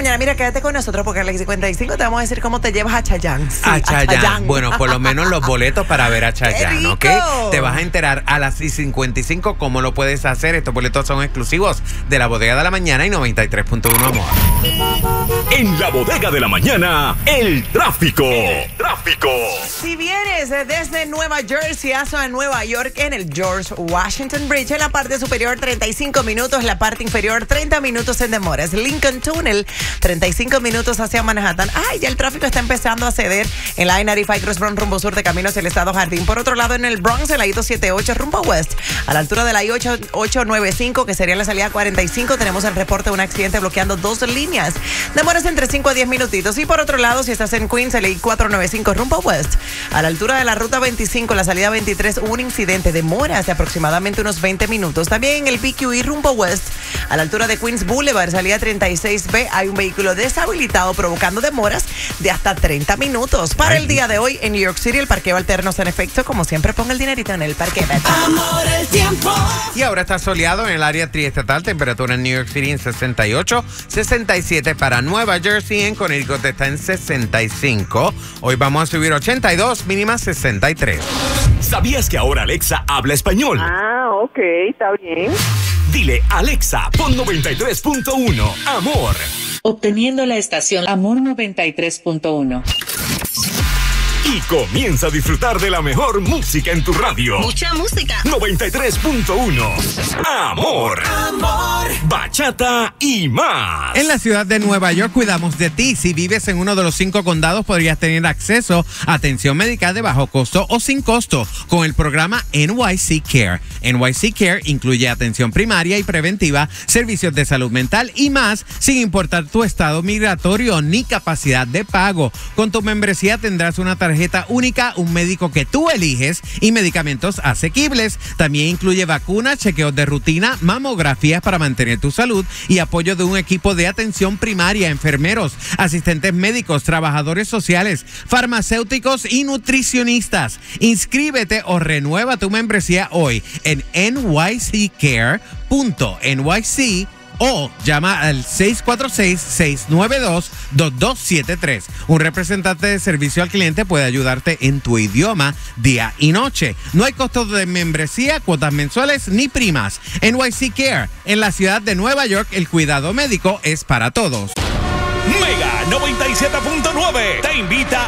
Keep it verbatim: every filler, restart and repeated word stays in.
mañana. Mira, quédate con nosotros porque a las cincuenta y cinco te vamos a decir cómo te llevas a Chayanne. Sí, a Chayanne. Bueno, por lo menos los boletos para ver a Chayanne, ¿ok? Te vas a enterar a las cincuenta y cinco cómo lo puedes hacer. Estos boletos son exclusivos de la Bodega de la Mañana y noventa y tres punto uno Amor. En la Bodega de la Mañana, el tráfico. El tráfico. Si vienes desde Nueva Jersey hacia Nueva York en el George Washington Bridge, en la parte superior treinta y cinco minutos, la parte inferior treinta minutos en demoras. Lincoln Tunnel, treinta y cinco minutos hacia Manhattan. Ay, ya el tráfico está empezando a ceder en la I noventa y cinco Cross Brown rumbo sur de camino hacia el Estado Jardín. Por otro lado, en el Bronx, en la I dos setenta y ocho rumbo west, a la altura de la I ochocientos noventa y cinco, que sería la salida cuarenta y cinco, tenemos el reporte de un accidente bloqueando dos líneas. Demoras entre cinco a diez minutitos. Y por otro lado, si estás en Queens, en la I cuatrocientos noventa y cinco rumbo west, a la altura de la ruta veinticinco, la salida veintitrés, hubo un incidente. Demoras de aproximadamente unos veinte minutos. También en el B Q E rumbo west, a la altura de Queens Boulevard, salida treinta y seis B, hay un vehículo deshabilitado provocando demoras de hasta treinta minutos. Para el día de hoy en New York City, el parqueo alterno está en efecto. Como siempre, ponga el dinerito en el parqueo. Amor, el tiempo. Y ahora está soleado en el área triestatal, temperatura en New York City en sesenta y ocho, sesenta y siete para Nueva Jersey, en Connecticut está en sesenta y cinco. Hoy vamos a subir ochenta y dos, mínima sesenta y tres. ¿Sabías que ahora Alexa habla español? Ah, ok, está bien. Dile, Alexa, pon noventa y tres punto uno, Amor. Obteniendo la estación Amor noventa y tres punto uno. Y comienza a disfrutar de la mejor música en tu radio. Mucha música. noventa y tres punto uno. Amor. Amor. Bachata y más. En la ciudad de Nueva York cuidamos de ti. Si vives en uno de los cinco condados, podrías tener acceso a atención médica de bajo costo o sin costo con el programa N Y C Care. N Y C Care incluye atención primaria y preventiva, servicios de salud mental y más, sin importar tu estado migratorio ni capacidad de pago. Con tu membresía tendrás una tarjeta única, un médico que tú eliges y medicamentos asequibles. También incluye vacunas, chequeos de rutina, mamografías para mantener tu salud y apoyo de un equipo de atención primaria, enfermeros, asistentes médicos, trabajadores sociales, farmacéuticos y nutricionistas. Inscríbete o renueva tu membresía hoy en N Y C care punto N Y C o llama al seis cuatro seis, seis nueve dos, dos dos siete tres. Un representante de servicio al cliente puede ayudarte en tu idioma día y noche. No hay costos de membresía, cuotas mensuales ni primas. N Y C Care, en la ciudad de Nueva York, el cuidado médico es para todos. Mega noventa y siete punto nueve te invita